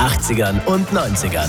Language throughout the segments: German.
80ern und 90ern.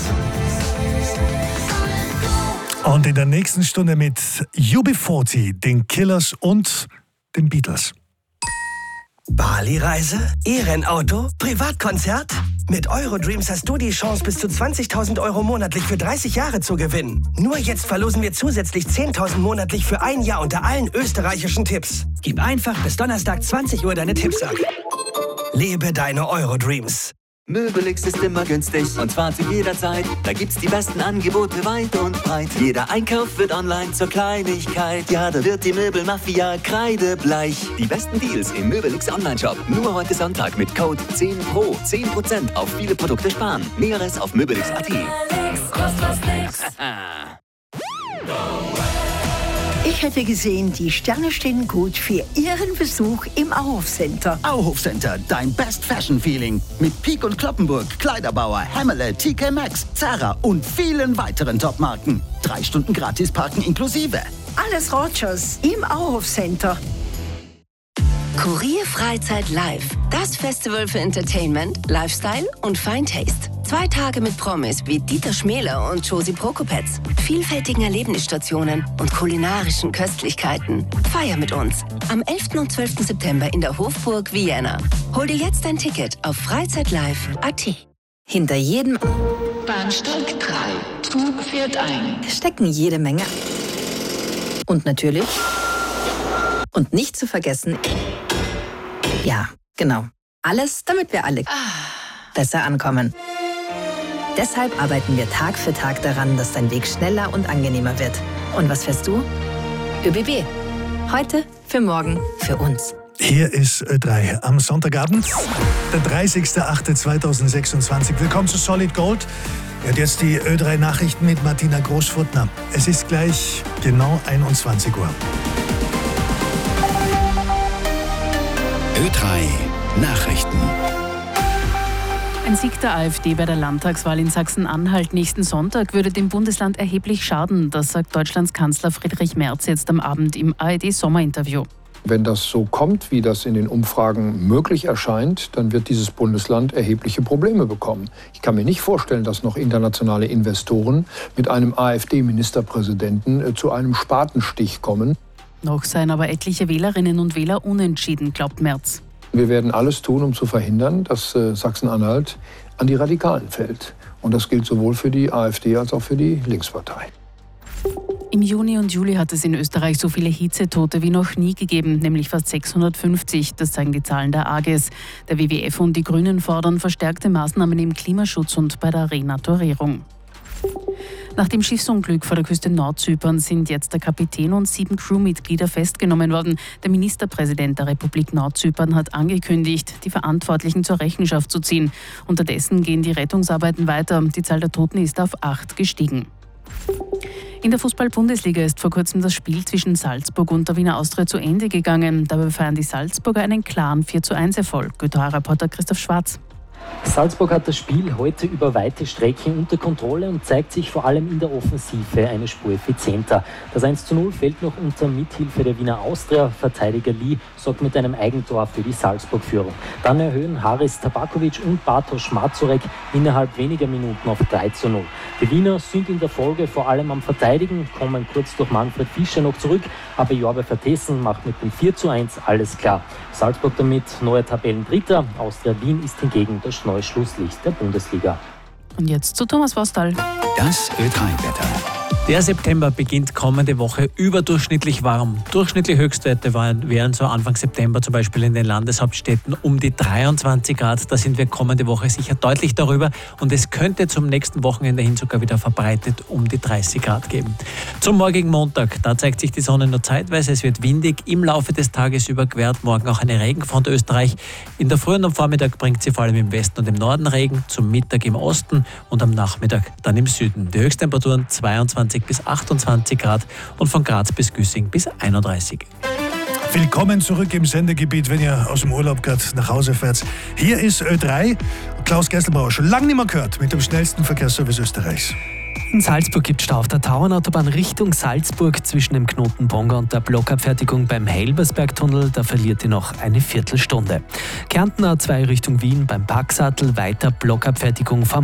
Und in der nächsten Stunde mit UB40, den Killers und den Beatles. Bali-Reise? E-Rennauto? Privatkonzert? Mit Eurodreams hast du die Chance, bis zu 20.000 Euro monatlich für 30 Jahre zu gewinnen. Nur jetzt verlosen wir zusätzlich 10.000 monatlich für ein Jahr unter allen österreichischen Tipps. Gib einfach bis Donnerstag 20 Uhr deine Tipps ab. Lebe deine Eurodreams. Möbelix ist immer günstig und zwar zu jeder Zeit. Da gibt's die besten Angebote weit und breit. Jeder Einkauf wird online zur Kleinigkeit. Ja, da wird die Möbelmafia kreidebleich. Die besten Deals im Möbelix Online-Shop. Nur heute Sonntag mit Code 10PRO. 10% auf viele Produkte sparen. Näheres auf möbelix.at. Ich hätte gesehen, die Sterne stehen gut für Ihren Besuch im Auhof Center. Auhof Center, dein Best Fashion Feeling. Mit Peek und Kloppenburg, Kleiderbauer, Hammerle, TK Maxx, Zara und vielen weiteren Topmarken. 3 Stunden gratis parken inklusive. Alles Rogers im Auhof Center. Kurier Freizeit Live. Das Festival für Entertainment, Lifestyle und Fine Taste. 2 Tage mit Promis wie Dieter Schmäler und Josie Prokopetz. Vielfältigen Erlebnisstationen und kulinarischen Köstlichkeiten. Feier mit uns. Am 11. und 12. September in der Hofburg Vienna. Hol dir jetzt ein Ticket auf freizeitlive.at. Hinter jedem Bahnsteig 3. Zug fährt ein. stecken jede Menge. Und natürlich, und nicht zu vergessen, ja, genau, alles, damit wir alle besser ankommen. Deshalb arbeiten wir Tag für Tag daran, dass dein Weg schneller und angenehmer wird. Und was fährst du? ÖBB. Heute, für morgen, für uns. Hier ist Ö3 am Sonntagabend, der 30.08.2026. Willkommen zu Solid Gold. Und jetzt die Ö3 Nachrichten mit Martina Großfurtner. Es ist gleich genau 21 Uhr. Ö3 Nachrichten. Ein Sieg der AfD bei der Landtagswahl in Sachsen-Anhalt nächsten Sonntag würde dem Bundesland erheblich schaden. Das sagt Deutschlands Kanzler Friedrich Merz jetzt am Abend im ARD-Sommerinterview. Wenn das so kommt, wie das in den Umfragen möglich erscheint, dann wird dieses Bundesland erhebliche Probleme bekommen. Ich kann mir nicht vorstellen, dass noch internationale Investoren mit einem AfD-Ministerpräsidenten zu einem Spatenstich kommen. Noch seien aber etliche Wählerinnen und Wähler unentschieden, glaubt Merz. Wir werden alles tun, um zu verhindern, dass Sachsen-Anhalt an die Radikalen fällt. Und das gilt sowohl für die AfD als auch für die Linkspartei. Im Juni und Juli hat es in Österreich so viele Hitzetote wie noch nie gegeben, nämlich fast 650. Das zeigen die Zahlen der AGES. Der WWF und die Grünen fordern verstärkte Maßnahmen im Klimaschutz und bei der Renaturierung. Nach dem Schiffsunglück vor der Küste Nordzyperns sind jetzt der Kapitän und 7 Crewmitglieder festgenommen worden. Der Ministerpräsident der Republik Nordzypern hat angekündigt, die Verantwortlichen zur Rechenschaft zu ziehen. Unterdessen gehen die Rettungsarbeiten weiter. Die Zahl der Toten ist auf 8 gestiegen. In der Fußball-Bundesliga ist vor kurzem das Spiel zwischen Salzburg und der Wiener Austria zu Ende gegangen. Dabei feiern die Salzburger einen klaren 4:1-Erfolg. Reporter Christoph Schwarz. Salzburg hat das Spiel heute über weite Strecken unter Kontrolle und zeigt sich vor allem in der Offensive eine Spur effizienter. Das 1:0 fällt noch unter Mithilfe der Wiener Austria. Verteidiger Lee sorgt mit einem Eigentor für die Salzburg-Führung. Dann erhöhen Haris Tabakovic und Bartosz Mazurek innerhalb weniger Minuten auf 3:0. Die Wiener sind in der Folge vor allem am Verteidigen, kommen kurz durch Manfred Fischer noch zurück, aber Jorbe Vertessen macht mit dem 4:1 alles klar. Salzburg damit neuer Tabellendritter. Austria Wien ist hingegen das neue Schlusslicht der Bundesliga. Und jetzt zu Thomas Vostal. Das Ö3-Wetter. Der September beginnt kommende Woche überdurchschnittlich warm. Durchschnittliche Höchstwerte wären so Anfang September zum Beispiel in den Landeshauptstädten um die 23 Grad. Da sind wir kommende Woche sicher deutlich darüber. Und es könnte zum nächsten Wochenende hin sogar wieder verbreitet um die 30 Grad geben. Zum morgigen Montag, da zeigt sich die Sonne nur zeitweise. Es wird windig. Im Laufe des Tages überquert morgen auch eine Regenfront Österreich. In der Früh und am Vormittag bringt sie vor allem im Westen und im Norden Regen. Zum Mittag im Osten und am Nachmittag dann im Süden. Die Höchsttemperaturen 22 bis 28 Grad und von Graz bis Güssing bis 31. Willkommen zurück im Sendegebiet, wenn ihr aus dem Urlaub gerade nach Hause fährt. Hier ist Ö3, Klaus Gesselbauer, schon lange nicht mehr gehört, mit dem schnellsten Verkehrsservice Österreichs. In Salzburg gibt es Stau auf der Tauernautobahn Richtung Salzburg zwischen dem Knoten Bonga und der Blockabfertigung beim Helbersbergtunnel. Da verliert ihr noch eine Viertelstunde. Kärnten A2 Richtung Wien beim Packsattel, weiter Blockabfertigung vom